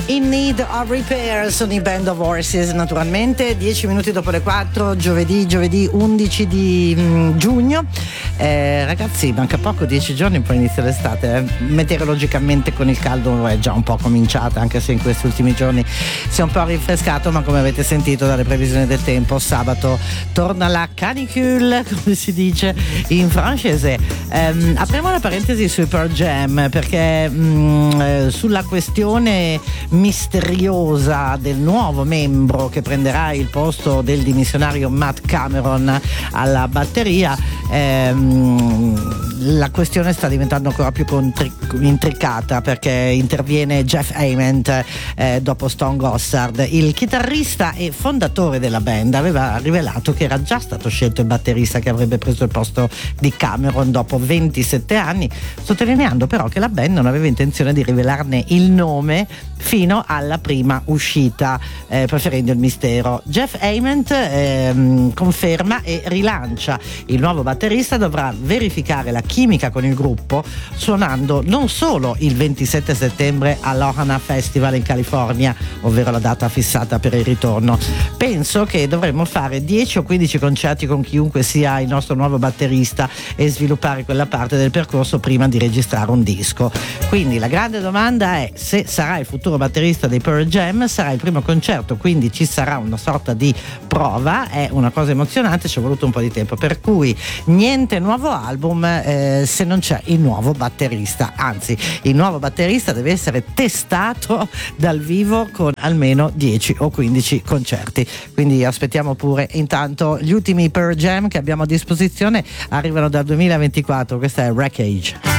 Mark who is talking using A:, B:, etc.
A: In Need of Repair sono i Band of Horses, naturalmente. 10 minuti dopo le 4, giovedì 11 di giugno. Ragazzi, manca poco, 10 giorni, poi inizia l'estate. Meteorologicamente con il caldo è già un po' cominciata, anche se in questi ultimi giorni si è un po' rinfrescato, ma come avete sentito dalle previsioni del tempo, sabato torna la canicule, come si dice in francese. Apriamo la parentesi sui Pearl Jam, perché sulla questione misteriosa del nuovo membro che prenderà il posto del dimissionario Matt Cameron alla batteria, la questione sta diventando ancora più intricata, perché interviene Jeff Ament dopo Stone Gossard. Il chitarrista e fondatore della band aveva rivelato che era già stato scelto il batterista che avrebbe preso il posto di Cameron dopo 27 anni, sottolineando però che la band non aveva intenzione di rivelarne il nome fino alla prima uscita, preferendo il mistero. Jeff Ament conferma e rilancia: il nuovo batterista dovrà verificare la chimica con il gruppo suonando non solo il 27 settembre all'Ohana Festival in California, ovvero la data fissata per il ritorno. Penso che dovremmo fare 10 o 15 concerti con chiunque sia il nostro nuovo batterista e sviluppare quella parte del percorso prima di registrare un disco. Quindi la grande domanda è: se sarà il futuro batterista dei Pearl Jam, sarà il primo concerto, quindi ci sarà una sorta di prova. È una cosa emozionante, ci è voluto un po' di tempo, per cui niente nuovo album se non c'è il nuovo batterista. Anzi, il nuovo batterista deve essere testato dal vivo con almeno 10 o 15 concerti, quindi aspettiamo pure. Intanto gli ultimi Pearl Jam che abbiamo a disposizione arrivano dal 2024, questa è Wreckage.